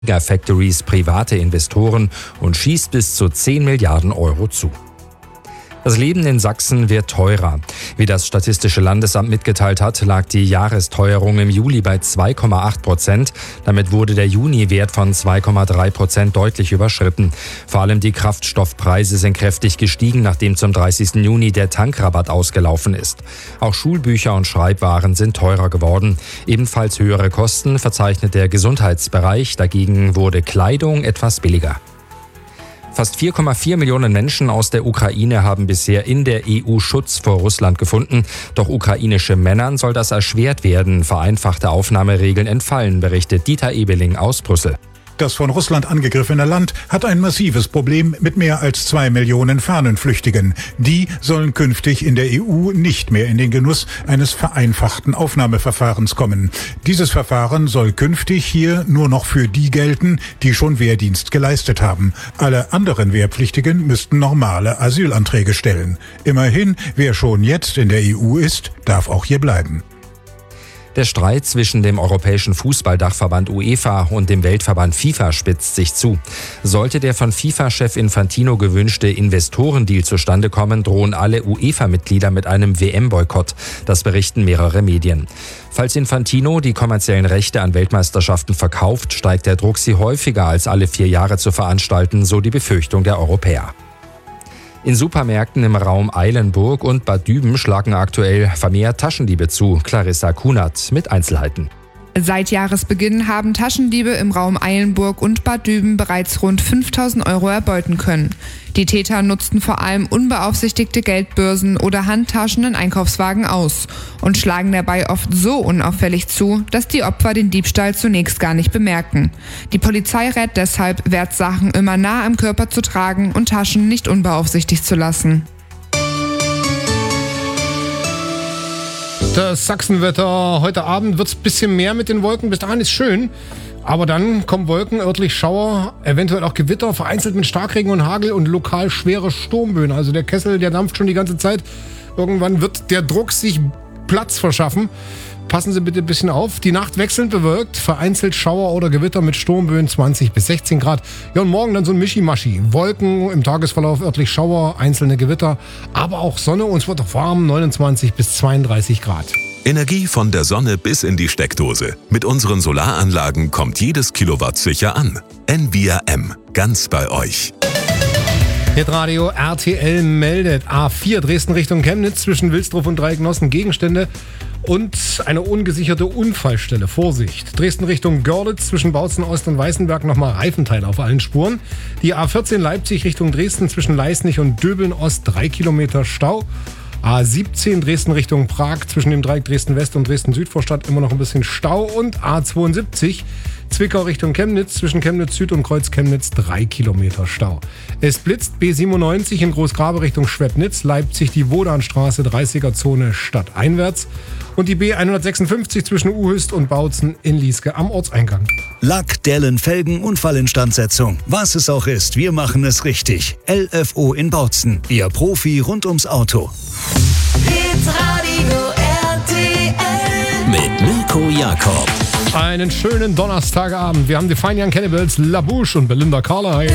Gigafactories private Investoren und schießt bis zu 10 Milliarden Euro zu. Das Leben in Sachsen wird teurer. Wie das Statistische Landesamt mitgeteilt hat, lag die Jahresteuerung im Juli bei 2,8%. Damit wurde der Juni-Wert von 2,3% deutlich überschritten. Vor allem die Kraftstoffpreise sind kräftig gestiegen, nachdem zum 30. Juni der Tankrabatt ausgelaufen ist. Auch Schulbücher und Schreibwaren sind teurer geworden. Ebenfalls höhere Kosten verzeichnet der Gesundheitsbereich. Dagegen wurde Kleidung etwas billiger. Fast 4,4 Millionen Menschen aus der Ukraine haben bisher in der EU Schutz vor Russland gefunden. Doch ukrainische Männern soll das erschwert werden. Vereinfachte Aufnahmeregeln entfallen, berichtet Dieter Ebeling aus Brüssel. Das von Russland angegriffene Land hat ein massives Problem mit mehr als 2 Millionen Fahnenflüchtigen. Die sollen künftig in der EU nicht mehr in den Genuss eines vereinfachten Aufnahmeverfahrens kommen. Dieses Verfahren soll künftig hier nur noch für die gelten, die schon Wehrdienst geleistet haben. Alle anderen Wehrpflichtigen müssten normale Asylanträge stellen. Immerhin, wer schon jetzt in der EU ist, darf auch hier bleiben. Der Streit zwischen dem Europäischen Fußballdachverband UEFA und dem Weltverband FIFA spitzt sich zu. Sollte der von FIFA-Chef Infantino gewünschte Investorendeal zustande kommen, drohen alle UEFA-Mitglieder mit einem WM-Boykott. Das berichten mehrere Medien. Falls Infantino die kommerziellen Rechte an Weltmeisterschaften verkauft, steigt der Druck, sie häufiger als alle 4 Jahre zu veranstalten, so die Befürchtung der Europäer. In Supermärkten im Raum Eilenburg und Bad Düben schlagen aktuell vermehrt Taschendiebe zu. Clarissa Kunert mit Einzelheiten. Seit Jahresbeginn haben Taschendiebe im Raum Eilenburg und Bad Düben bereits rund 5.000 Euro erbeuten können. Die Täter nutzten vor allem unbeaufsichtigte Geldbörsen oder Handtaschen in Einkaufswagen aus und schlagen dabei oft so unauffällig zu, dass die Opfer den Diebstahl zunächst gar nicht bemerken. Die Polizei rät deshalb, Wertsachen immer nah am Körper zu tragen und Taschen nicht unbeaufsichtigt zu lassen. Das Sachsenwetter. Heute Abend wird es ein bisschen mehr mit den Wolken. Bis dahin ist schön. Aber dann kommen Wolken, örtlich Schauer, eventuell auch Gewitter, vereinzelt mit Starkregen und Hagel und lokal schwere Sturmböen. Also der Kessel, der dampft schon die ganze Zeit. Irgendwann wird der Druck sich Platz verschaffen. Passen Sie bitte ein bisschen auf. Die Nacht wechselnd bewölkt, vereinzelt Schauer oder Gewitter mit Sturmböen 20 bis 16 Grad. Ja, und morgen dann so ein Mischi-Maschi. Wolken, im Tagesverlauf örtlich Schauer, einzelne Gewitter, aber auch Sonne und es wird auch warm, 29 bis 32 Grad. Energie von der Sonne bis in die Steckdose. Mit unseren Solaranlagen kommt jedes Kilowatt sicher an. NVRM, ganz bei euch. Hitradio RTL meldet A4 Dresden Richtung Chemnitz zwischen Wilsdruff und Dreiecknossen Gegenstände und eine ungesicherte Unfallstelle. Vorsicht. Dresden Richtung Görlitz zwischen Bautzen Ost und Weißenberg nochmal Reifenteile auf allen Spuren. Die A14 Leipzig Richtung Dresden zwischen Leisnig und Döbeln Ost 3 Kilometer Stau. A17 Dresden Richtung Prag zwischen dem Dreieck Dresden West und Dresden Südvorstadt immer noch ein bisschen Stau. Und A72 Zwickau Richtung Chemnitz zwischen Chemnitz Süd und Kreuz Chemnitz 3 Kilometer Stau. Es blitzt B97 in Großgrabe Richtung Schwebnitz, Leipzig die Wodanstraße 30er-Zone stadteinwärts und die B156 zwischen Uhüst und Bautzen in Lieske am Ortseingang. Lack, Dellen, Felgen, Unfallinstandsetzung. Was es auch ist, wir machen es richtig. LFO in Bautzen, Ihr Profi rund ums Auto. Hitradio RTL Mit Mirko Jakob. Einen schönen Donnerstagabend. Wir haben die Fine Young Cannibals, La Bouche und Belinda Carlisle.